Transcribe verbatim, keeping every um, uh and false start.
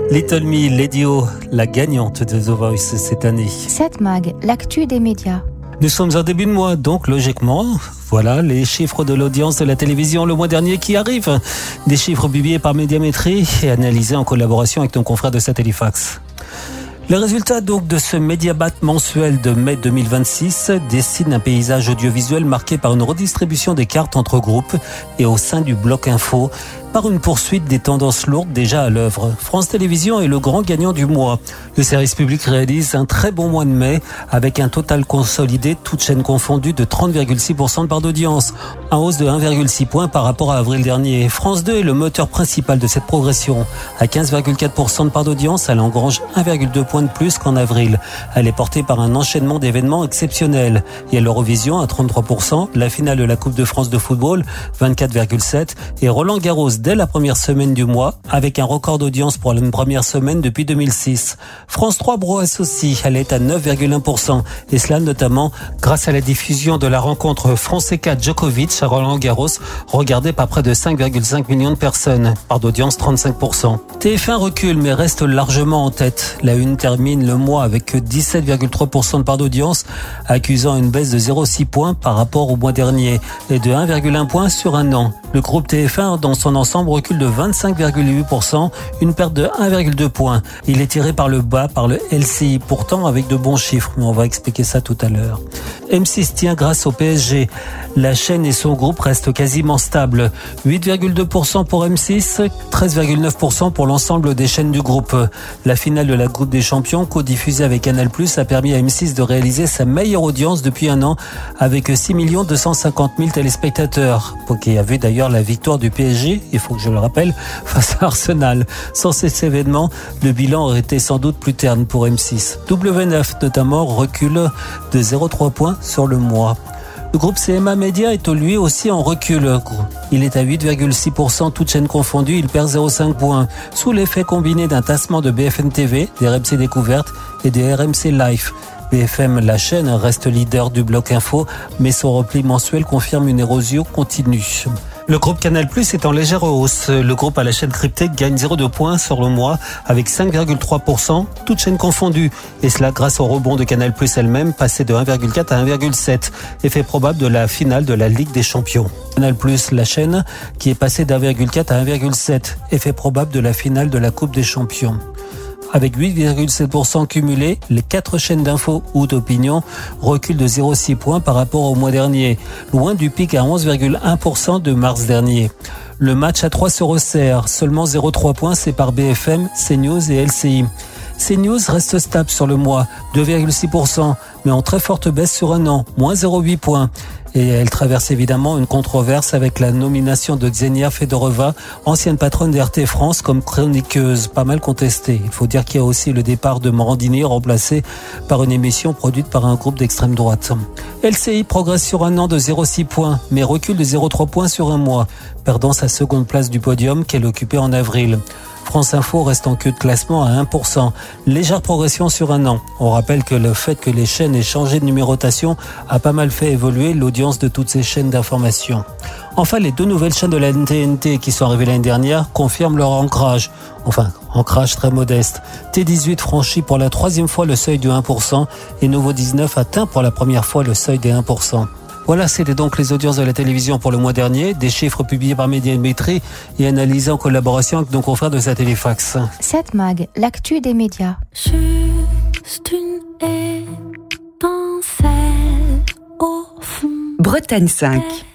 Little Me, Lady O, la gagnante de The Voice cette année. sept Mag, l'actu des médias. Nous sommes en début de mois, donc logiquement, voilà les chiffres de l'audience de la télévision le mois dernier qui arrivent. Des chiffres publiés par Médiamétrie et analysés en collaboration avec nos confrères de Satellifax. Les résultats donc de ce Mediabat mensuel de mai deux mille vingt-six dessinent un paysage audiovisuel marqué par une redistribution des cartes entre groupes et au sein du bloc info, par une poursuite des tendances lourdes déjà à l'œuvre. France Télévisions est le grand gagnant du mois. Le service public réalise un très bon mois de mai avec un total consolidé, toutes chaînes confondues, de trente virgule six pour cent de part d'audience, en hausse de un virgule six points par rapport à avril dernier. France deux est le moteur principal de cette progression. À quinze virgule quatre pour cent de part d'audience, elle engrange un virgule deux points de plus qu'en avril. Elle est portée par un enchaînement d'événements exceptionnels. Il y a l'Eurovision à trente-trois pour cent, la finale de la Coupe de France de football, vingt-quatre virgule sept, et Roland Garros dès la première semaine du mois, avec un record d'audience pour la première semaine depuis deux mille six. France trois brosse aussi, elle est à neuf virgule un pour cent, et cela notamment grâce à la diffusion de la rencontre Fonseca-Djokovic à Roland Garros, regardée par près de cinq virgule cinq millions de personnes, part d'audience trente-cinq pour cent. T F un recule mais reste largement en tête. La Une termine le mois avec dix-sept virgule trois pour cent de part d'audience, accusant une baisse de zéro virgule six points par rapport au mois dernier, et de un virgule un point sur un an. Le groupe T F un dans son ensemble recule de vingt-cinq virgule huit pour cent, une perte de un virgule deux points. Il est tiré par le bas par le L C I, pourtant avec de bons chiffres, mais on va expliquer ça tout à l'heure. M six tient grâce au P S G. La chaîne et son groupe restent quasiment stables. huit virgule deux pour cent pour M six, treize virgule neuf pour cent pour l'ensemble des chaînes du groupe. La finale de la Coupe des Champions, co-diffusée avec Canal plus, a permis à M six de réaliser sa meilleure audience depuis un an, avec six millions deux cent cinquante mille téléspectateurs, qui a vu d'ailleurs la victoire du P S G, il faut que je le rappelle, face à Arsenal. Sans cet événement, le bilan aurait été sans doute plus terne pour M six. W neuf notamment recule de zéro virgule trois points sur le mois. Le groupe C M A Média est lui aussi en recul. Il est à huit virgule six pour cent, toutes chaînes confondues, il perd zéro virgule cinq points, sous l'effet combiné d'un tassement de B F M T V, des R M C Découverte et des R M C Live. B F M, la chaîne, reste leader du bloc info, mais son repli mensuel confirme une érosion continue. Le groupe Canal plus est en légère hausse. Le groupe à la chaîne cryptée gagne zéro virgule deux points sur le mois avec cinq virgule trois pour cent, toutes chaînes confondues. Et cela grâce au rebond de Canal plus elle-même, passé de un virgule quatre à un virgule sept. Effet probable de la finale de la Ligue des Champions. Canal plus, la chaîne, qui est passée d'un virgule quatre à un virgule sept. Effet probable de la finale de la Coupe des Champions. Avec huit virgule sept pour cent cumulés, les quatre chaînes d'info ou d'opinion reculent de zéro virgule six points par rapport au mois dernier, loin du pic à onze virgule un pour cent de mars dernier. Le match à trois se resserre, seulement zéro virgule trois points sépare B F M, CNews et L C I. CNews reste stable sur le mois, deux virgule six pour cent, mais en très forte baisse sur un an, moins zéro virgule huit points. Et elle traverse évidemment une controverse avec la nomination de Xenia Fedorova, ancienne patronne d'R T France, comme chroniqueuse, pas mal contestée. Il faut dire qu'il y a aussi le départ de Morandini, remplacé par une émission produite par un groupe d'extrême droite. L C I progresse sur un an de zéro virgule six points, mais recule de zéro virgule trois points sur un mois, perdant sa seconde place du podium qu'elle occupait en avril. France Info reste en queue de classement à un pour cent. Légère progression sur un an. On rappelle que le fait que les chaînes aient changé de numérotation a pas mal fait évoluer l'audience de toutes ces chaînes d'information. Enfin, les deux nouvelles chaînes de la T N T qui sont arrivées l'année dernière confirment leur ancrage. Enfin, ancrage très modeste. T dix-huit franchit pour la troisième fois le seuil du un pour cent et Nouveau dix-neuf atteint pour la première fois le seuil des un pour cent. Voilà, c'était donc les audiences de la télévision pour le mois dernier, des chiffres publiés par Médiamétrie et analysés en collaboration avec nos confrères de Satellifax. sept Mag, l'actu des médias. Juste une étincelle au fond. Bretagne cinq.